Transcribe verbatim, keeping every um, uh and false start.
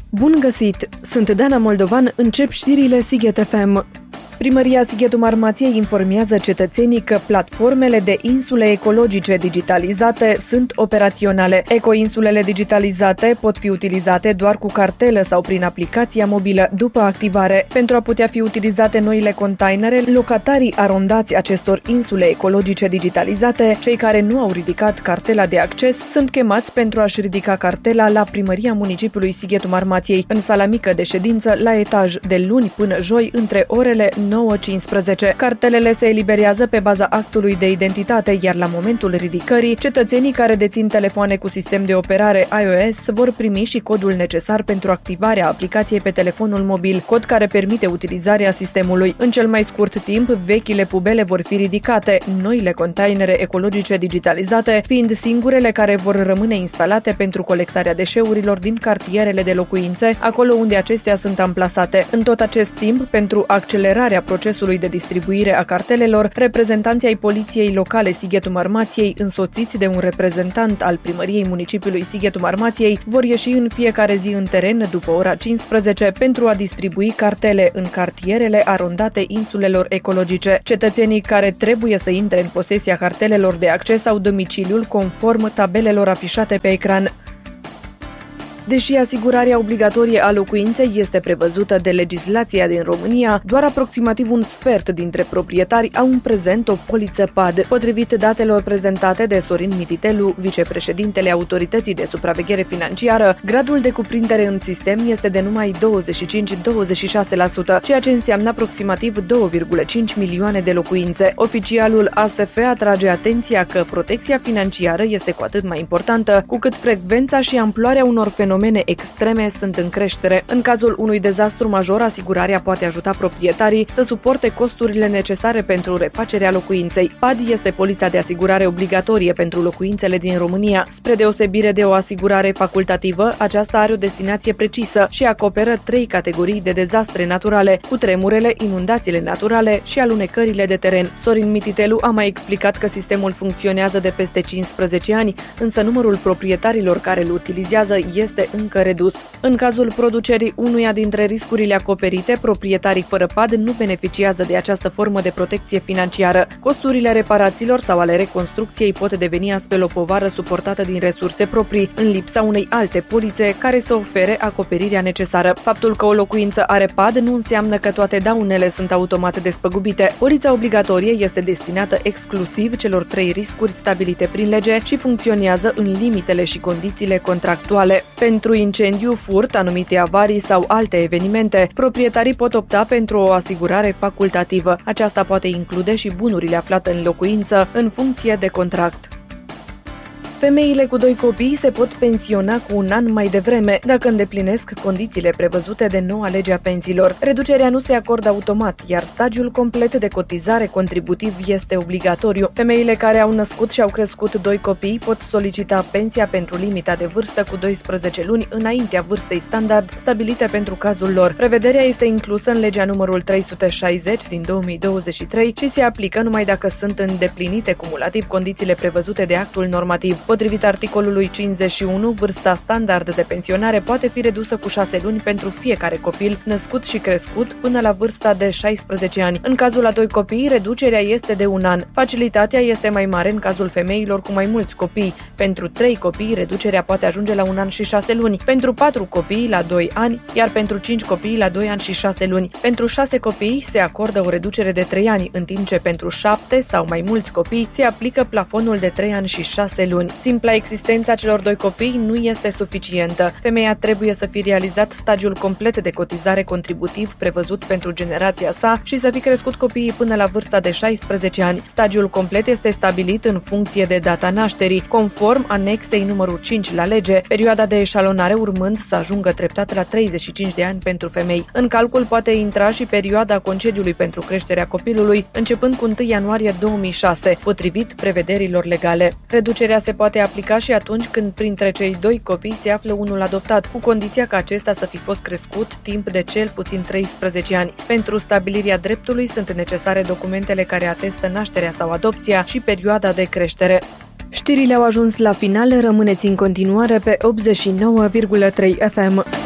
Bun găsit! Sunt Dana Moldovan, încep știrile Sighet F M. Primăria Sighetul Marmației informează cetățenii că platformele de insule ecologice digitalizate sunt operaționale. Ecoinsulele digitalizate pot fi utilizate doar cu cartelă sau prin aplicația mobilă după activare. Pentru a putea fi utilizate noile containere, locatarii arondați acestor insule ecologice digitalizate, cei care nu au ridicat cartela de acces, sunt chemați pentru a-și ridica cartela la Primăria Municipiului Sighetul Marmației, în sala mică de ședință, la etaj, de luni până joi, între orele nouă cincisprezece. Cartelele se eliberează pe baza actului de identitate, iar la momentul ridicării, cetățenii care dețin telefoane cu sistem de operare iOS vor primi și codul necesar pentru activarea aplicației pe telefonul mobil, cod care permite utilizarea sistemului. În cel mai scurt timp, vechile pubele vor fi ridicate, noile containere ecologice digitalizate fiind singurele care vor rămâne instalate pentru colectarea deșeurilor din cartierele de locuințe, acolo unde acestea sunt amplasate. În tot acest timp, pentru accelerarea procesului de distribuire a cartelelor, reprezentanții ai Poliției Locale Sighetul Marmației, însoțiți de un reprezentant al Primăriei Municipiului Sighetul Marmației, vor ieși în fiecare zi în teren după ora cincisprezece pentru a distribui cartele în cartierele arondate insulelor ecologice. Cetățenii care trebuie să intre în posesia cartelelor de acces au domiciliul conform tabelelor afișate pe ecran. Deși asigurarea obligatorie a locuinței este prevăzută de legislația din România, doar aproximativ un sfert dintre proprietari au în prezent o poliță P A D. Potrivit datelor prezentate de Sorin Mititelu, vicepreședintele Autorității de Supraveghere Financiară, gradul de cuprindere în sistem este de numai douăzeci și cinci - douăzeci și șase la sută, ceea ce înseamnă aproximativ două virgulă cinci milioane de locuințe. Oficialul A S F atrage atenția că protecția financiară este cu atât mai importantă, cu cât frecvența și amploarea unor fenomene extreme sunt în creștere. În cazul unui dezastru major, asigurarea poate ajuta proprietarii să suporte costurile necesare pentru refacerea locuinței. P A D este polița de asigurare obligatorie pentru locuințele din România. Spre deosebire de o asigurare facultativă, aceasta are o destinație precisă și acoperă trei categorii de dezastre naturale: cutremurele, inundațiile naturale și alunecările de teren. Sorin Mititelu a mai explicat că sistemul funcționează de peste cincisprezece ani, însă numărul proprietarilor care îl utilizează este încă redus. În cazul producerii unuia dintre riscurile acoperite, proprietarii fără P A D nu beneficiază de această formă de protecție financiară. Costurile reparațiilor sau ale reconstrucției pot deveni astfel o povară suportată din resurse proprii, în lipsa unei alte polițe care să ofere acoperirea necesară. Faptul că o locuință are P A D nu înseamnă că toate daunele sunt automat despăgubite. Polița obligatorie este destinată exclusiv celor trei riscuri stabilite prin lege și funcționează în limitele și condițiile contractuale. Pentru incendiu, furt, anumite avarii sau alte evenimente, proprietarii pot opta pentru o asigurare facultativă. Aceasta poate include și bunurile aflate în locuință, în funcție de contract. Femeile cu doi copii se pot pensiona cu un an mai devreme dacă îndeplinesc condițiile prevăzute de noua lege a pensiilor. Reducerea nu se acordă automat, iar stagiul complet de cotizare contributiv este obligatoriu. Femeile care au născut și au crescut doi copii pot solicita pensia pentru limita de vârstă cu doisprezece luni înaintea vârstei standard stabilite pentru cazul lor. Prevederea este inclusă în legea numărul trei sute șaizeci din două mii douăzeci și trei și se aplică numai dacă sunt îndeplinite cumulativ condițiile prevăzute de actul normativ. Potrivit articolului cincizeci și unu, vârsta standard de pensionare poate fi redusă cu șase luni pentru fiecare copil născut și crescut până la vârsta de șaisprezece ani. În cazul a doi copii, reducerea este de un an. Facilitatea este mai mare în cazul femeilor cu mai mulți copii. Pentru trei copii, reducerea poate ajunge la un an și șase luni. Pentru patru copii, la doi ani, iar pentru cinci copii, la doi ani și șase luni. Pentru șase copii se acordă o reducere de trei ani, în timp ce pentru șapte sau mai mulți copii se aplică plafonul de trei ani și șase luni. Simpla existența celor doi copii nu este suficientă. Femeia trebuie să fi realizat stagiul complet de cotizare contributiv prevăzut pentru generația sa și să fi crescut copiii până la vârsta de șaisprezece ani. Stagiul complet este stabilit în funcție de data nașterii, conform anexei numărul cinci la lege, perioada de eșalonare urmând să ajungă treptat la treizeci și cinci de ani pentru femei. În calcul poate intra și perioada concediului pentru creșterea copilului, începând cu întâi ianuarie două mii șase, potrivit prevederilor legale. Reducerea se poate aplica și atunci când printre cei doi copii se află unul adoptat, cu condiția ca acesta să fi fost crescut timp de cel puțin treisprezece ani. Pentru stabilirea dreptului sunt necesare documentele care atestă nașterea sau adopția și perioada de creștere. Știrile au ajuns la final, rămâneți în continuare pe optzeci și nouă virgulă trei F M.